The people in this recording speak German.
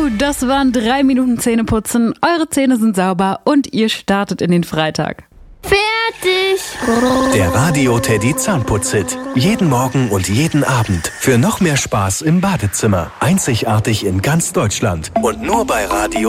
Das waren 3 Minuten Zähneputzen. Eure Zähne sind sauber und ihr startet in den Freitag. Fertig! Der Radio Teddy Zahnputz-Hit. Jeden Morgen und jeden Abend. Für noch mehr Spaß im Badezimmer. Einzigartig in ganz Deutschland. Und nur bei Radio